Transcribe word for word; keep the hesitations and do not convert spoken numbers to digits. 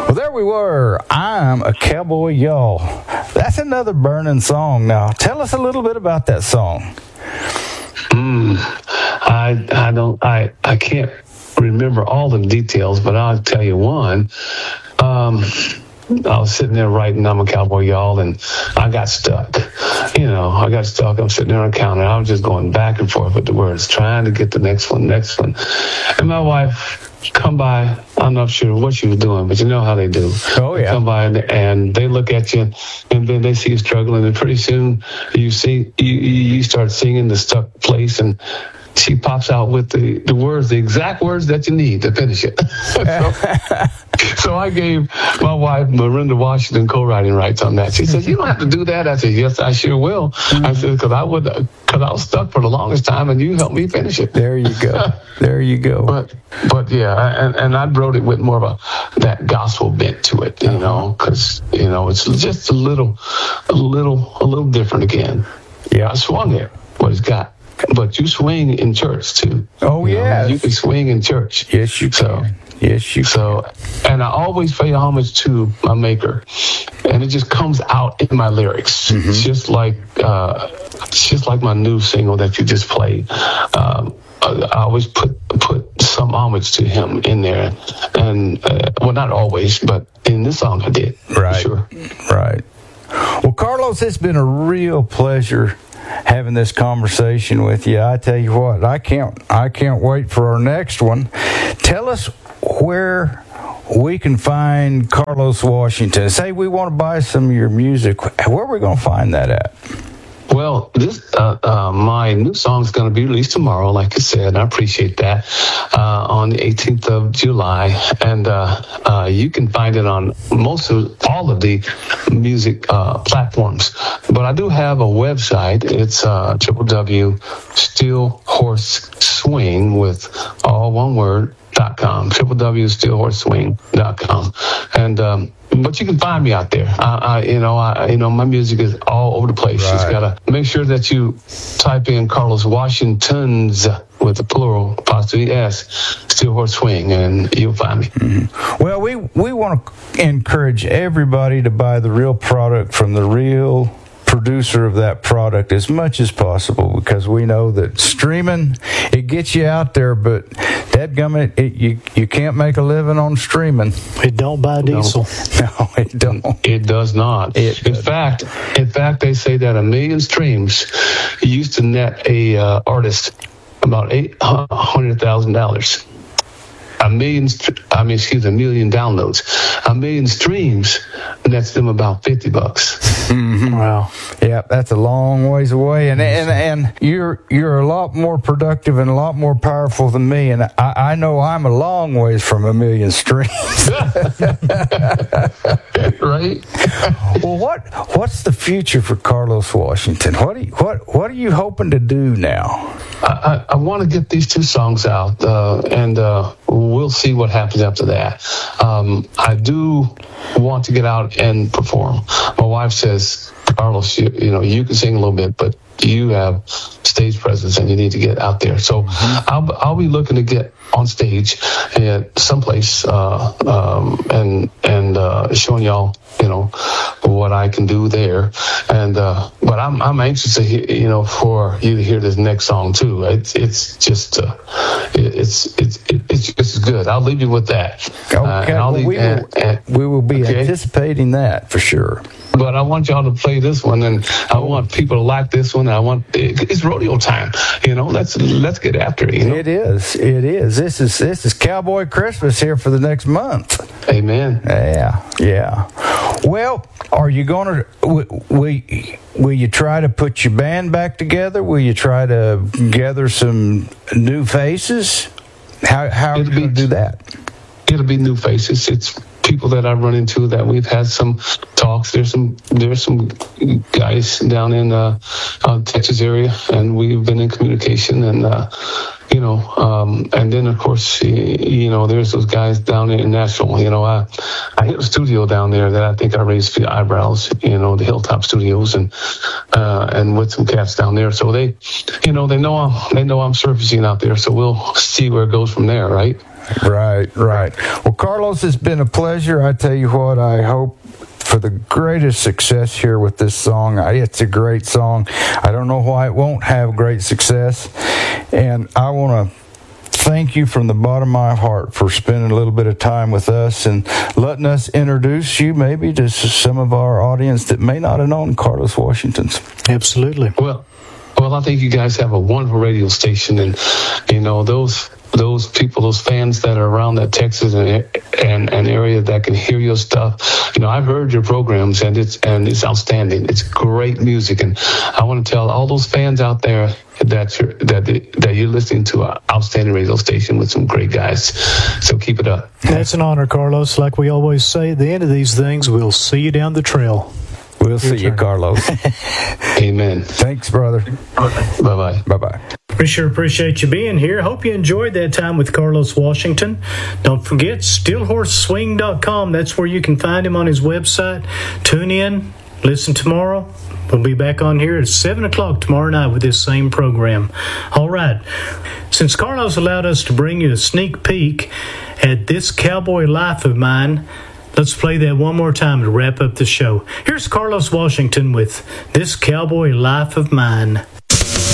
Well, there we were. I'm a Cowboy, Y'all. That's another burning song. Now, tell us a little bit about that song. Mm, I I don't I I can't remember all the details, but I'll tell you one. Um, I was sitting there writing "I'm a Cowboy, Y'all," and I got stuck. You know, I got stuck. I'm sitting there on the counter. I was just going back and forth with the words, trying to get the next one, next one. And my wife come by. I'm not sure what she was doing, but you know how they do. Oh, yeah. They come by and, and they look at you, and then they see you struggling, and pretty soon you see you, you start singing the stuck place, and she pops out with the, the words, the exact words that you need to finish it. so, so I gave my wife, Miranda Washington, co-writing rights on that. She says, "You don't have to do that." I said, "Yes, I sure will." I said, because I would, because I was stuck for the longest time, and you helped me finish it. There you go. There you go. But, but yeah, and, and I wrote it with more of a that gospel bent to it, you know, because you know it's just a little, a little, a little different again. Yeah, I swung it, what it's got. But you swing in church too. Oh, yeah, yes. you can swing in church. Yes, you so, can. Yes, you so, can. And I always pay homage to my maker, and it just comes out in my lyrics. Mm-hmm. It's just like, uh, it's just like my new single that you just played. Um, I always put put some homage to him in there, and uh, well, not always, but in this song I did. Right. For sure. Right. Well, Carlos, it's been a real pleasure having this conversation with you. I tell you what, I can't I can't wait for our next one. Tell us where we can find Carlos Washington. Say we want to buy some of your music. Where are we going to find that at? Well, this uh, uh, my new song is going to be released tomorrow, like I said, and I appreciate that, uh, on the eighteenth of July. And uh, uh, you can find it on most of all of the music uh, platforms. But I do have a website. It's uh, w w w dot steel horse swing with all one word dot com. w w w dot steel horse swing dot com. And um, but you can find me out there. I, I, you know, I, you know, my music is all over the place. Right. You just gotta make sure that you type in Carlos Washington's with the plural apostrophe S, Steel Horse Swing, and you'll find me. Mm-hmm. Well, we we want to encourage everybody to buy the real product from the real producer of that product as much as possible, because we know that streaming, it gets you out there, but dadgummit, it, you you can't make a living on streaming. It don't buy diesel. No, it don't. It does not. It in does. fact, in fact, they say that a million streams used to net a uh, artist about eight hundred thousand dollars. A million, I mean, excuse me, a million downloads. A million streams nets them about fifty bucks. Mm-hmm. Wow. Yeah, that's a long ways away, and and and you're you're a lot more productive and a lot more powerful than me, and I, I know I'm a long ways from a million streams. Right? Well, what what's the future for Carlos Washington? What are you, what what are you hoping to do now? I, I, I want to get these two songs out, uh, and uh, we'll see what happens after that. Um, I do want to get out and perform. My wife says, Carlos, you, you know, you can sing a little bit, but you have stage presence and you need to get out there. So mm-hmm. I'll, I'll be looking to get on stage at someplace uh, um, and and uh, showing y'all, you know, what I can do there. And uh, but I'm I'm anxious to hear, you know, for you to hear this next song too. It's it's just uh, it's it's it's it's good. I'll leave you with that. Okay, uh, well, leave, we will and, and, we will be okay. anticipating that for sure. But I want y'all to play this one, and I want people to like this one. I want it's rodeo time, you know. Let's let's get after it. You know? It is. It is. This is this is Cowboy Christmas here for the next month. Amen. Yeah. Yeah. Well, are you going to will, will will you try to put your band back together? Will you try to gather some new faces? How how are you going to do that? It'll be new faces. It's people that I run into that we've had some talks. There's some there's some guys down in uh, uh, Texas area, and we've been in communication. And uh, you know, um, and then of course, you know, there's those guys down in Nashville. You know, I I hit a studio down there that I think I raised the eyebrows. You know, the Hilltop Studios, and uh, and with some cats down there. So they, you know, they know I'm they know I'm surfacing out there. So we'll see where it goes from there, right? Right, right. Well, Carlos, it's been a pleasure. I tell you what, I hope for the greatest success here with this song. It's a great song. I don't know why it won't have great success. And I want to thank you from the bottom of my heart for spending a little bit of time with us and letting us introduce you maybe to some of our audience that may not have known Carlos Washington's. Absolutely. Well, well, I think you guys have a wonderful radio station, and you know those those people, those fans that are around that Texas and and, and area that can hear your stuff. You know, I've heard your programs, and it's and it's outstanding. It's great music, and I want to tell all those fans out there that you're that that you're listening to an outstanding radio station with some great guys. So keep it up. That's an honor, Carlos. Like we always say, at the end of these things, we'll see you down the trail. We'll see you, Carlos. Amen. Thanks, brother. Bye-bye. Bye-bye. We sure appreciate you being here. Hope you enjoyed that time with Carlos Washington. Don't forget, steel horse swing dot com. That's where you can find him on his website. Tune in. Listen tomorrow. We'll be back on here at seven o'clock tomorrow night with this same program. All right. Since Carlos allowed us to bring you a sneak peek at This Cowboy Life of Mine, let's play that one more time to wrap up the show. Here's Carlos Washington with This Cowboy Life of Mine.